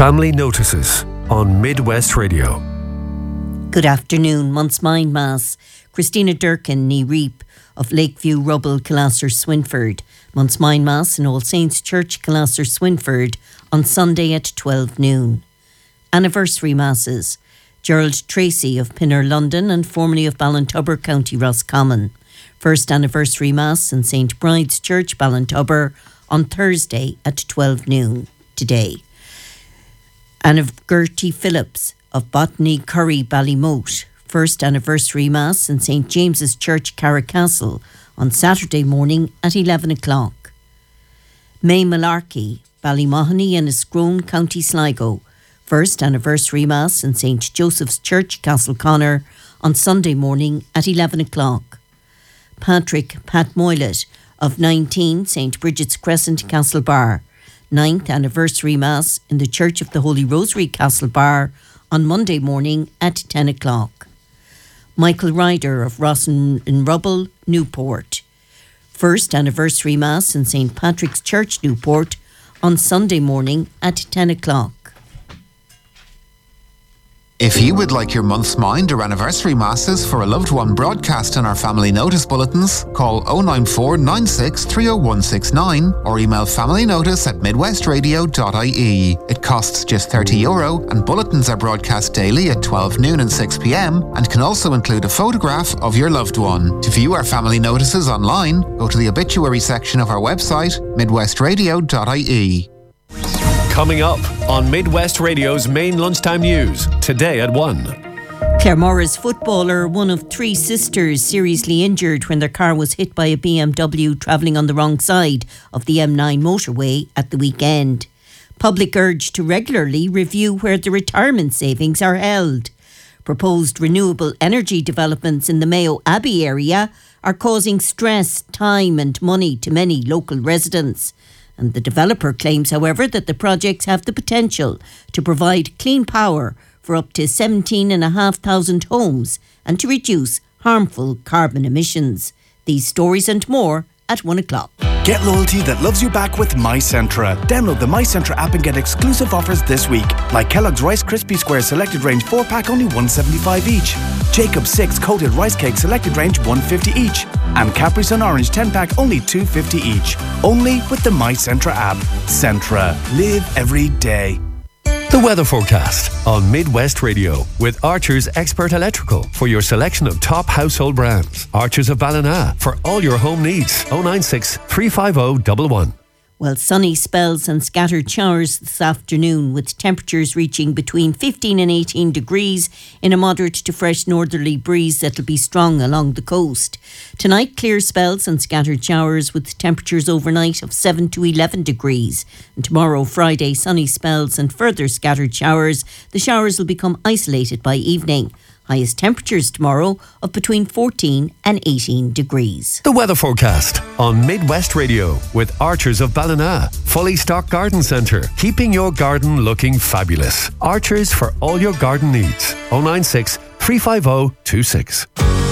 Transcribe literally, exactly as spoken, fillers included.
Family Notices on Midwest Radio. Good afternoon. Month's Mind Mass. Christina Durkin, ní Reap of Lakeview, Rubble, Killaster, Swinford. Month's Mind Mass in All Saints Church, Killaster, Swinford on Sunday at twelve noon. Anniversary Masses. Gerald Tracy of Pinner, London and formerly of Ballintubber, County Roscommon. First Anniversary Mass in Saint Bride's Church, Ballintubber on Thursday at twelve noon today. And of Gertie Phillips of Botany Curry, Ballymote. First Anniversary Mass in Saint James's Church, Carricastle on Saturday morning at eleven o'clock. May Malarkey, Ballymahony and Escrone, County Sligo. First Anniversary Mass in Saint Joseph's Church, Castleconnor on Sunday morning at eleven o'clock. Patrick Pat Moylet of nineteen Saint Bridget's Crescent, Castlebar. Ninth Anniversary Mass in the Church of the Holy Rosary, Castlebar on Monday morning at ten o'clock. Michael Ryder of Rossin in Rubble, Newport. First Anniversary Mass in Saint Patrick's Church, Newport on Sunday morning at ten o'clock. If you would like your month's mind or anniversary masses for a loved one broadcast in our family notice bulletins, call oh nine four nine six three oh one six nine or email familynotice at midwestradio dot I E. It costs just thirty euro and bulletins are broadcast daily at twelve noon and six p.m. and can also include a photograph of your loved one. To view our family notices online, go to the obituary section of our website, midwestradio dot I E. Coming up on Midwest Radio's main lunchtime news, today at one. Claremorris footballer, one of three sisters, seriously injured when their car was hit by a B M W travelling on the wrong side of the M nine motorway at the weekend. Public urged to regularly review where the retirement savings are held. Proposed renewable energy developments in the Mayo Abbey area are causing stress, time and money to many local residents. And the developer claims, however, that the projects have the potential to provide clean power for up to seventeen thousand five hundred homes and to reduce harmful carbon emissions. These stories and more at one o'clock. Get loyalty that loves you back with MyCentra. Download the MyCentra app and get exclusive offers this week, like Kellogg's Rice Krispie Square Selected Range four pack only one seventy-five each, Jacob's six Coated Rice Cake Selected Range one fifty each, and Capri Sun Orange ten pack only two fifty each. Only with the MyCentra app. Centra. Live every day. The weather forecast on Midwest Radio with Archer's Expert Electrical for your selection of top household brands. Archer's of Ballina for all your home needs. oh nine six three five oh one one. Well, sunny spells and scattered showers this afternoon with temperatures reaching between fifteen and eighteen degrees in a moderate to fresh northerly breeze that'll be strong along the coast. Tonight, clear spells and scattered showers with temperatures overnight of seven to eleven degrees. And tomorrow, Friday, sunny spells and further scattered showers. The showers will become isolated by evening. Highest temperatures tomorrow of between fourteen and eighteen degrees. The weather forecast on Midwest Radio with Archers of Ballina. Fully stocked garden centre, keeping your garden looking fabulous. Archers for all your garden needs. oh nine six three five oh two six.